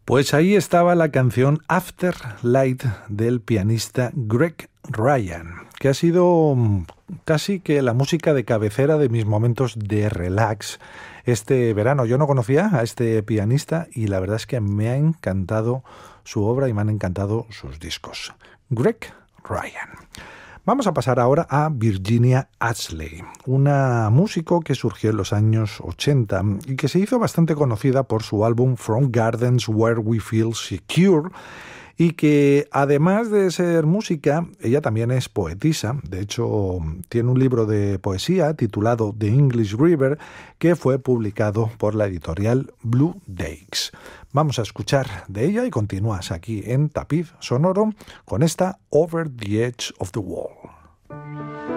Pues ahí estaba la canción After Light del pianista Greg Ryan, que ha sido casi que la música de cabecera de mis momentos de relax este verano. Yo no conocía a este pianista y la verdad es que me ha encantado su obra y me han encantado sus discos. Greg Ryan. Vamos a pasar ahora a Virginia Astley, una músico que surgió en los años 80 y que se hizo bastante conocida por su álbum From Gardens Where We Feel Secure, y que además de ser música, ella también es poetisa. De hecho, tiene un libro de poesía titulado The English River que fue publicado por la editorial Blue Dakes. Vamos a escuchar de ella y continúas aquí en Tapiz Sonoro con esta Over the Edge of the Wall.